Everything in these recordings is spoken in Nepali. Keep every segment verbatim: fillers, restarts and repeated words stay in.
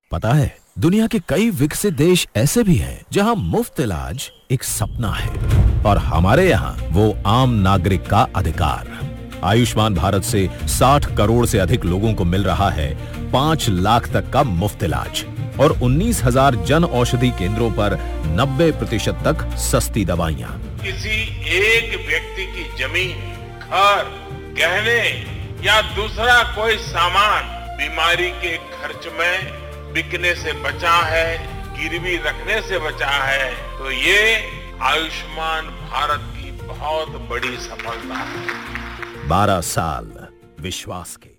पता है, दुनिया के कई विकसित देश ऐसे भी हैं जहां मुफ्त इलाज एक सपना है और हमारे यहाँ वो आम नागरिक का अधिकार। आयुष्मान भारत से साठ करोड़ से अधिक लोगों को मिल रहा है पाँच लाख तक का मुफ्त इलाज और उन्नीस हजार जन औषधि केंद्रों पर नब्बे प्रतिशत तक सस्ती दवाइयाँ। किसी एक व्यक्ति की जमीन, घर, गहने या दूसरा कोई सामान बीमारी के खर्च में बिकने से बचा है, गिरवी रखने से बचा है, तो ये आयुष्मान भारत की बहुत बड़ी सफलता है। बारह साल विश्वास के।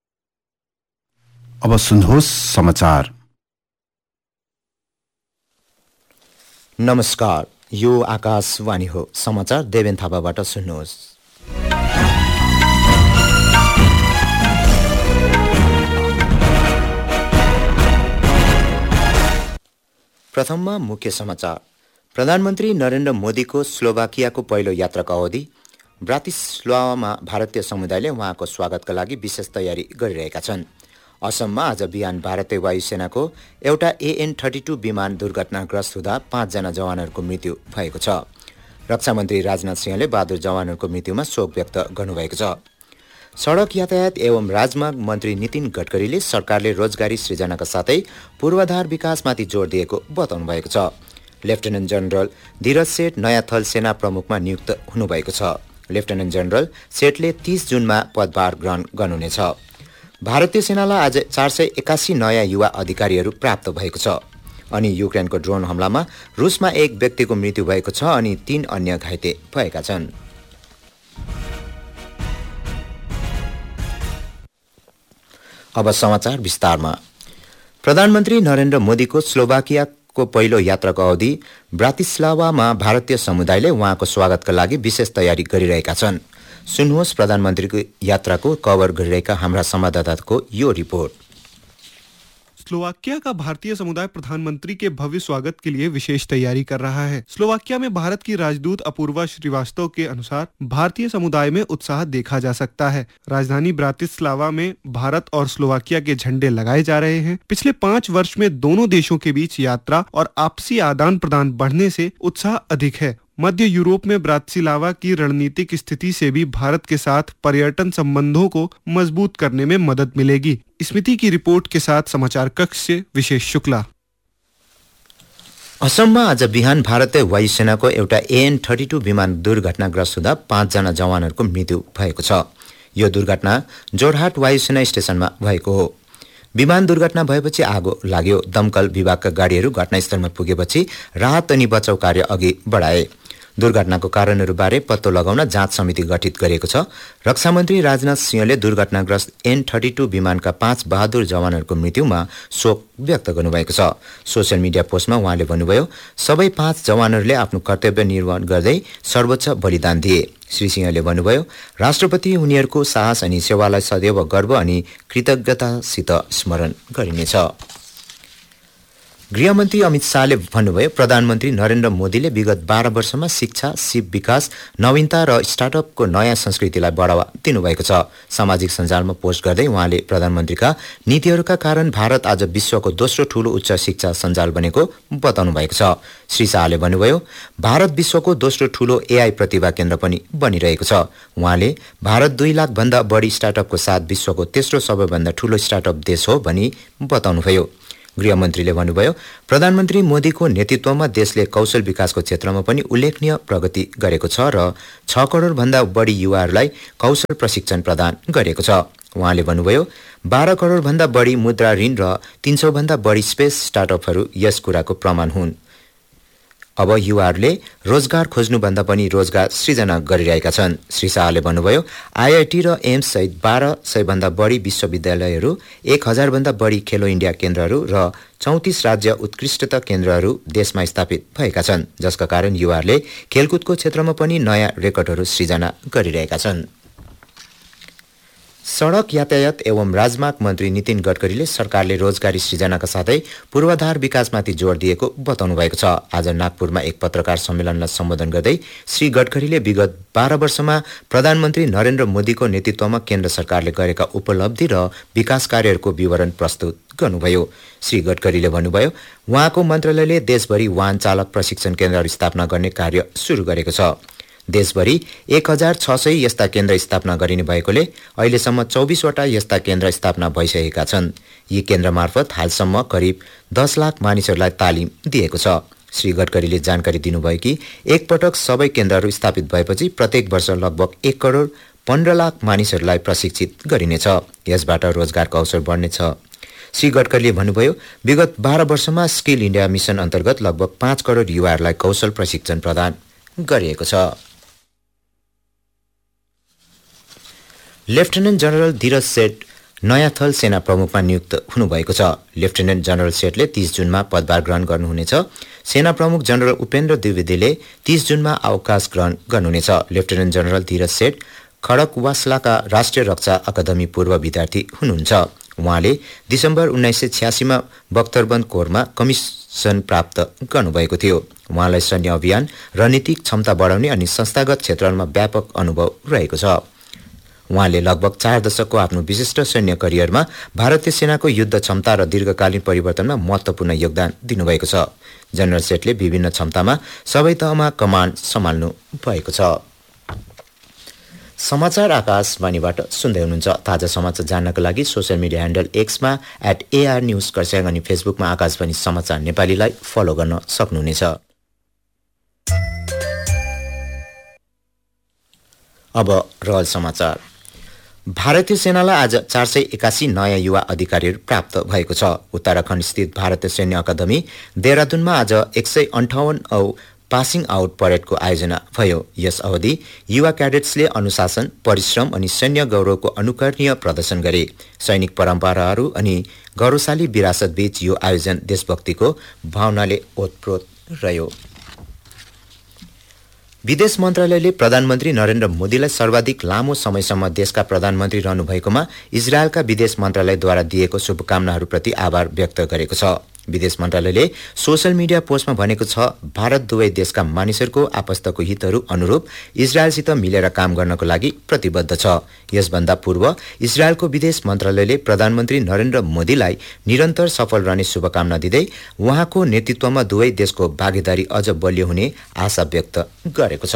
अब सुन्नुहोस् समाचार। नमस्कार, यो आकाशवाणी हो। समाचार देवेन थापाबाट सुन्नुहोस्। प्रथममा मुख्य समाचार। प्रधानमन्त्री नरेन्द्र मोदीको स्लोभाकियाको पहिलो यात्राको अवधि ब्रातिस्लावामा भारतीय समुदायले उहाँको स्वागतका लागि विशेष तयारी गरिरहेका छन्। असममा आज बिहान भारतीय वायुसेनाको एउटा एएन थर्टी टू विमान दुर्घटनाग्रस्त हुँदा पाँचजना जवानहरूको मृत्यु भएको छ। रक्षामन्त्री राजनाथ सिंहले बहादुर जवानहरूको मृत्युमा शोक व्यक्त गर्नुभएको छ। सडक यातायात एवं राजमार्ग मन्त्री नितिन गडकरीले सरकारले रोजगारी सृजनाका साथै पूर्वाधार विकासमाथि जोड दिएको बताउनु भएको छ। लेफ्टेनेन्ट जनरल धीरज सेठ नयाँ थल सेना प्रमुखमा नियुक्त हुनुभएको छ। लेफ्टेनेन्ट जनरल सेठले तीस जुनमा पदभार ग्रहण गर्नुहुनेछ। भारतीय सेनालाई आज चार सय एकासी नयाँ युवा अधिकारीहरू प्राप्त भएको छ। अनि युक्रेनको ड्रोन हमलामा रुसमा एक व्यक्तिको मृत्यु भएको छ अनि तीन अन्य घाइते भएका छन्। अब समाचार विस्तारमा। प्रधानमन्त्री नरेन्द्र मोदीको स्लोभाकियाको पहिलो यात्राको अवधि ब्रातिस्लावामा भारतीय समुदायले उहाँको स्वागतका लागि विशेष तयारी गरिरहेका छन्। सुन्नुहोस् प्रधानमन्त्रीको यात्राको कभर गरिरहेका हाम्रा संवाददाताको यो रिपोर्ट। स्लोवाकिया का भारतीय समुदाय प्रधानमंत्री के भव्य स्वागत के लिए विशेष तैयारी कर रहा है। स्लोवाकिया में भारत की राजदूत अपूर्वा श्रीवास्तव के अनुसार भारतीय समुदाय में उत्साह देखा जा सकता है। राजधानी ब्रातिस्लावा में भारत और स्लोवाकिया के झंडे लगाए जा रहे हैं। पिछले पाँच वर्ष में दोनों देशों के बीच यात्रा और आपसी आदान प्रदान बढ़ने से उत्साह अधिक है। मध्य यूरोप में ब्रातिस्लावा की रणनीतिक स्थिति से भी भारत के साथ पर्यटन संबंधों को मजबूत करने में मदद मिलेगी। स्मृति की रिपोर्ट के साथ समाचार कक्ष से विशेष शुक्ला। असममा आज बिहान भारतीय वायुसेनाको एउटा एएन थर्टी टू विमान दुर्घटनाग्रस्त हुँदा पाँचजना जवानहरूको मृत्यु भएको छ। यो दुर्घटना जोरहाट वायुसेना स्टेशनमा भएको हो। विमान दुर्घटना भएपछि आगो लाग्यो। दमकल विभागका गाडीहरू घटनास्थलमा पुगेपछि राहत अनि बचाउ कार्य अघि बढाए। दुर्घटनाको कारणहरूबारे पत्तो लगाउन जाँच समिति गठित गरेको छ। रक्षा मन्त्री राजनाथ सिंहले दुर्घटनाग्रस्त एन थर्टी टू विमानका पाँच बहादुर जवानहरूको मृत्युमा शोक व्यक्त गर्नुभएको छ। सोसियल मिडिया पोस्टमा उहाँले भन्नुभयो, सबै पाँच जवानहरूले आफ्नो कर्तव्य निर्वहन गर्दै सर्वोच्च बलिदान दिए। श्री सिंहले भन्नुभयो, राष्ट्रपति उनीहरूको साहस अनि सेवालाई सदैव गर्व अनि कृतज्ञतासित स्मरण गरिनेछ। गृहमन्त्री अमित शाहले भन्नुभयो, प्रधानमन्त्री नरेन्द्र मोदीले विगत बाह्र वर्षमा शिक्षा, सिप विकास, नवीनता र स्टार्टअपको नयाँ संस्कृतिलाई बढावा दिनुभएको छ। सामाजिक सञ्जालमा पोस्ट गर्दै उहाँले प्रधानमन्त्रीका नीतिहरूका कारण भारत आज विश्वको दोस्रो ठूलो उच्च शिक्षा सञ्जाल बनेको बताउनु भएको छ। श्री शाहले भन्नुभयो, भारत विश्वको दोस्रो ठूलो एआई प्रतिभा केन्द्र पनि बनिरहेको छ। उहाँले भारत दुई लाख भन्दा बढी स्टार्टअपको साथ विश्वको तेस्रो सबैभन्दा ठूलो स्टार्टअप देश हो भनी बताउनुभयो। गृहमन्त्रीले भन्नुभयो, प्रधानमन्त्री मोदीको नेतृत्वमा देशले कौशल विकासको क्षेत्रमा पनि उल्लेखनीय प्रगति गरेको छ र छ करोड भन्दा बढी युवाहरूलाई कौशल प्रशिक्षण प्रदान गरेको छ। उहाँले भन्नुभयो, बाह्र करोड भन्दा बढी मुद्रा ऋण र तीन सौ भन्दा बढी स्पेस स्टार्टअपहरू यस कुराको प्रमाण हुन्। अब युवाहरूले रोजगार खोज्नुभन्दा पनि रोजगार सृजना गरिरहेका छन्। श्री शाहले भन्नुभयो, आईआईटी र एम्स सहित बाह्र सय भन्दा बढी विश्वविद्यालयहरू, एक हजार भन्दा बढी खेलो इन्डिया केन्द्रहरू र चौतिस राज्य उत्कृष्टता केन्द्रहरू देशमा स्थापित भएका छन्, जसका कारण युवाहरूले खेलकुदको क्षेत्रमा पनि नयाँ रेकर्डहरू सृजना गरिरहेका छन्। सडक यातायात एवं राजमार्ग मन्त्री नितिन गडकरीले सरकारले रोजगारी सृजनाका साथै पूर्वाधार विकासमाथि जोड दिएको बताउनु भएको छ। आज नागपुरमा एक पत्रकार सम्मेलनलाई सम्बोधन गर्दै श्री गडकरीले विगत बाह्र वर्षमा प्रधानमन्त्री नरेन्द्र मोदीको नेतृत्वमा केन्द्र सरकारले गरेका उपलब्धि र विकास कार्यहरूको विवरण प्रस्तुत गर्नुभयो। श्री गडकरीले भन्नुभयो, उहाँको मन्त्रालयले देशभरि वाहन चालक प्रशिक्षण केन्द्रहरू स्थापना गर्ने कार्य सुरु गरेको छ। देशभरि एक हजार छ सय यस्ता केन्द्र स्थापना गरिने भएकोले अहिलेसम्म चौबिसवटा यस्ता केन्द्र स्थापना भइसकेका छन्। यी केन्द्र मार्फत हालसम्म करिब दस लाख मानिसहरूलाई तालिम दिएको छ। श्री गडकरीले जानकारी दिनुभयो कि एकपटक सबै केन्द्रहरू स्थापित भएपछि प्रत्येक वर्ष लगभग एक करोड पन्ध्र लाख मानिसहरूलाई प्रशिक्षित गरिनेछ। यसबाट रोजगारको अवसर बढ्नेछ। श्री गडकरीले भन्नुभयो, विगत बाह्र वर्षमा स्किल इन्डिया मिशन अन्तर्गत लगभग पाँच करोड युवाहरूलाई कौशल प्रशिक्षण प्रदान गरिएको छ। लेफ्टिनेन्ट जनरल धीरज सेठ नयाँ थल सेना प्रमुखमा नियुक्त हुनुभएको छ। लेफ्टिनेन्ट जनरल सेठले तीस जुनमा पदभार ग्रहण गर्नुहुनेछ। सेना प्रमुख जनरल उपेन्द्र द्विवेदीले तीस जुनमा अवकाश ग्रहण गर्नुहुनेछ। लेफ्टिनेन्ट जनरल धीरज सेठ खडकवासलाका राष्ट्रिय रक्षा अकादमी पूर्व विद्यार्थी हुनुहुन्छ। उहाँले दिसम्बर उन्नाइस सय छ्यासीमा बख्तरबन्द कोरमा कमिसन प्राप्त गर्नुभएको थियो। उहाँलाई सैन्य अभियान, रणनीतिक क्षमता बढाउने अनि संस्थागत क्षेत्रहरूमा व्यापक अनुभव रहेको छ। उहाँले लगभग चार दशकको आफ्नो विशिष्ट सैन्य करियरमा भारतीय सेनाको युद्ध क्षमता र दीर्घकालीन परिवर्तनमा महत्त्वपूर्ण योगदान दिनुभएको छ। जनरल सेठले विभिन्न क्षमतामा सबै तहमा कमान्ड सम्हाल्नु भएको छ। समाचार आकाशवाणीबाट सुन्दै हुनुहुन्छ। ताजा समाचार जान्नको लागि social media handle एक्समा at AR news Kurseong अनि फेसबुकमा आकाशवाणी समाचार नेपालीलाई फलो गर्न सक्नुहुनेछ। अब रहल समाचार। भारतीय सेनालाई आज चार सय एकासी नयाँ युवा अधिकारीहरू प्राप्त भएको छ। उत्तराखण्ड स्थित भारतीय सैन्य अकादमी देहरादूनमा आज एक सय अन्ठाउन्न औ पासिङ आउट परेडको आयोजना भयो। यस अवधि युवा क्याडेट्सले अनुशासन, परिश्रम अनि सैन्य गौरवको अनुकरणीय प्रदर्शन गरे। सैनिक परम्पराहरू अनि गौरवशाली विरासत बीच यो आयोजन देशभक्तिको भावनाले ओतप्रोत रह्यो। विदेश मन्त्रालयले प्रधानमन्त्री नरेन्द्र मोदीलाई सर्वाधिक लामो समयसम्म देशका प्रधानमन्त्री रहनुभएकोमा इजरायलका विदेश मन्त्रालयद्वारा दिएको शुभकामनाहरूप्रति आभार व्यक्त गरेको छ। विदेश मन्त्रालयले सोशल मिडिया पोस्टमा भनेको छ, भारत दुवै देशका मानिसहरूको आपस्तको हितहरू अनुरूप इजरायलसित मिलेर काम गर्नको लागि प्रतिबद्ध छ। यसभन्दा पूर्व इजरायलको विदेश मन्त्रालयले प्रधानमन्त्री नरेन्द्र मोदीलाई निरन्तर सफल रहने शुभकामना दिँदै उहाँको नेतृत्वमा दुवै देशको भागीदारी अझ बलियो हुने आशा व्यक्त गरेको छ।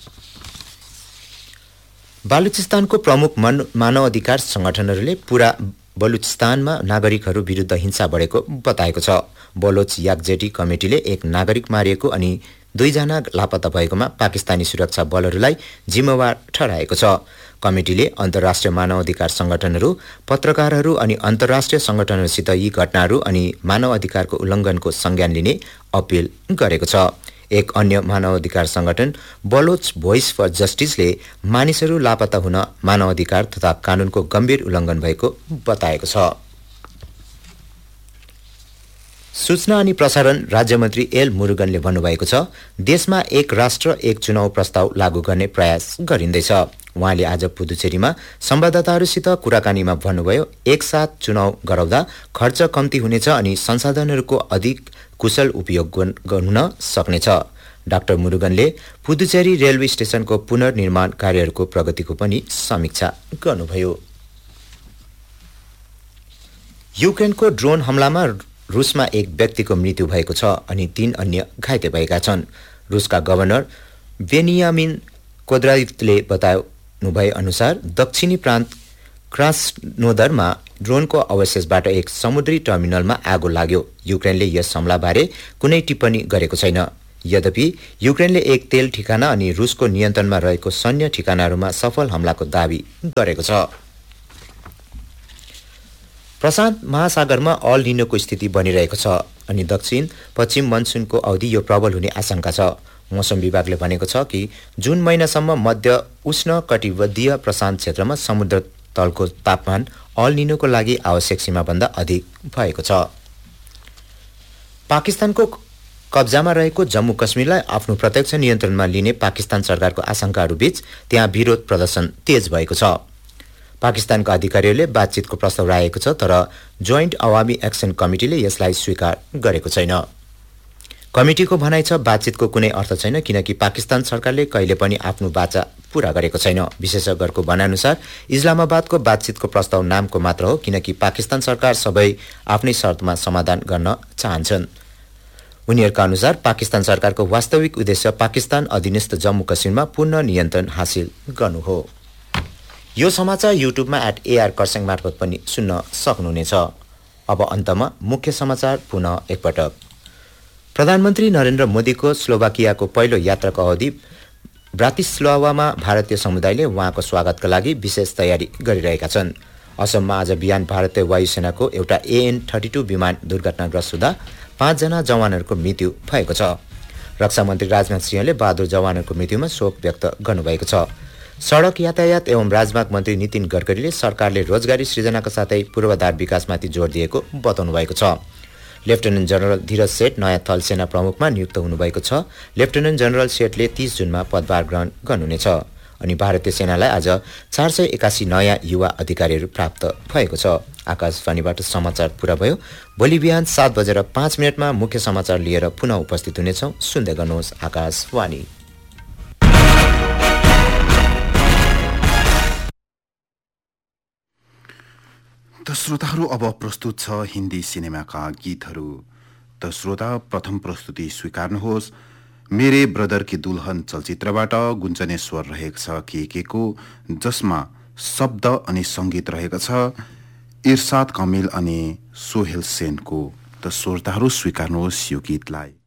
बालुचिस्तानको प्रमुख मानव अधिकार संगठनहरूले पूरा बलुचिस्तानमा नागरिकहरू विरुद्ध हिंसा बढेको बताएको छ। बलोच याकजेटी कमिटीले एक नागरिक मारिएको अनि दुईजना लापत्ता भएकोमा पाकिस्तानी सुरक्षा बलहरूलाई जिम्मेवार ठहराएको छ। कमिटीले अन्तर्राष्ट्रिय मानवाधिकार संगठनहरू, पत्रकारहरू अनि अन्तर्राष्ट्रिय संगठनहरूसित यी घटनाहरू अनि मानव अधिकारको उल्लङ्घनको संज्ञान लिने अपील गरेको छ। एक अन्य मानवाधिकार संगठन बलोच भोइस फर जस्टिसले मानिसहरू लापत्ता हुन मानवाधिकार तथा कानूनको गम्भीर उल्लङ्घन भएको बताएको छ। सूचना अनि प्रसारण राज्यमन्त्री एल मुरुगनले भन्नुभएको छ, देशमा एक राष्ट्र एक चुनाव प्रस्ताव लागू गर्ने प्रयास गरिँदैछ। उहाँले आज पुदुचेरीमा संवाददाताहरूसित कुराकानीमा भन्नुभयो, एकसाथ चुनाव गराउँदा खर्च कम्ती हुनेछ अनि संसाधनहरूको अधिक कुशल उपयोग गर्न सक्नेछ। डाक्टर मुरुगनले पुदुचेरी रेलवे स्टेशनको पुनर्निर्माण कार्यहरूको प्रगतिको पनि समीक्षा गर्नुभयो। युक्रेनको ड्रोन हमलामा रुसमा एक व्यक्तिको मृत्यु भएको छ अनि तीन अन्य घाइते भएका छन्। रुसका गभर्नर बेनियामिन कोद्राइवले बताउनु भए अनुसार दक्षिणी प्रान्त क्रास्नोदरमा ड्रोनको अवशेषबाट एक समुद्री टर्मिनलमा आगो लाग्यो। युक्रेनले यस हमलाबारे कुनै टिप्पणी गरेको छैन। यद्यपि युक्रेनले एक तेल ठिकाना अनि रुसको नियन्त्रणमा रहेको सैन्य ठिकानाहरूमा सफल हमलाको दावी गरेको छ। प्रशान्त महासागरमा अल निनोको स्थिति बनिरहेको छ अनि दक्षिण पश्चिम मनसुनको अवधि यो प्रबल हुने आशंका छ। मौसम विभागले भनेको छ कि जुन महिनासम्म मध्य उष्ण कटिबद्धीय प्रशान्त क्षेत्रमा समुद्र तलको तापमान अल निनोको लागि आवश्यक सीमाभन्दा अधिक भएको छ। पाकिस्तानको कब्जामा रहेको जम्मू कश्मीरलाई आफ्नो प्रत्यक्ष नियन्त्रणमा लिने पाकिस्तान सरकारको आशंकाहरूबीच त्यहाँ विरोध प्रदर्शन तेज भएको छ। पाकिस्तानका अधिकारीहरूले बातचितको प्रस्ताव राखेको छ, तर जोइन्ट अवामी एक्सन कमिटीले यसलाई स्वीकार गरेको छैन। कमिटीको भनाइ छ बातचितको कुनै अर्थ छैन, किनकि पाकिस्तान सरकारले कहिले पनि आफ्नो बाचा पूरा गरेको छैन। विशेषज्ञहरूको भनाइअनुसार इस्लामाबादको बातचितको प्रस्ताव नामको मात्र हो, किनकि पाकिस्तान सरकार सबै आफ्नै शर्तमा समाधान गर्न चाहन्छन्। उनीहरूका अनुसार पाकिस्तान सरकारको वास्तविक उद्देश्य पाकिस्तान अधीनस्थ जम्मू कश्मीरमा पूर्ण नियन्त्रण हासिल गर्नु हो। यो समाचार युट्युबमा एट एआर कर्स्याङ मार्फत पनि सुन्न सक्नुहुनेछ। अब अन्तमा मुख्य समाचार पुनः एकपटक। प्रधानमन्त्री नरेन्द्र मोदीको स्लोभाकियाको पहिलो यात्राको अवधि ब्रातिस्लावामा भारतीय समुदायले उहाँको स्वागतका लागि विशेष तयारी गरिरहेका छन्। असममा आज बिहान भारतीय वायुसेनाको एउटा एएन थर्टी टू विमान दुर्घटनाग्रस्त हुँदा पाँचजना जवानहरूको मृत्यु भएको छ। रक्षा मन्त्री राजनाथ सिंहले बहादुर जवानहरूको मृत्युमा शोक व्यक्त गर्नुभएको छ। सडक यातायात एवं राजमार्ग मन्त्री नितिन गडकरीले सरकारले रोजगारी सृजनाका साथै पूर्वाधार विकासमाथि जोड दिएको बताउनु भएको छ। लेफ्टिनेन्ट जनरल धीरज सेठ नयाँ थल सेना प्रमुखमा नियुक्त हुनुभएको छ। लेफ्टिनेन्ट जनरल सेठले तीस जुनमा पदभार ग्रहण गर्नुहुनेछ। अनि भारतीय सेनालाई आज चार सय एकासी नयाँ युवा अधिकारीहरू प्राप्त भएको छ। आकाशवाणीबाट समाचार पुरा भयो। भोलि बिहान सात बजेर पाँच मिनटमा मुख्य समाचार लिएर पुनः उपस्थित हुनेछौँ। सुन्दै गर्नुहोस् आकाशवाणी। त श्रोताहरू अब प्रस्तुत छ हिन्दी सिनेमाका गीतहरू। त श्रोता प्रथम प्रस्तुति स्वीकार्नुहोस्। मेरे ब्रदर की दुल्हन चलचित्रबाट गुन्जने स्वर रहेको छ के के को, जसमा शब्द अनि संगीत रहेको छ इर्साद कमिल अनि सोहेल सेनको। त श्रोताहरू स्वीकार्नुहोस् यो गीतलाई।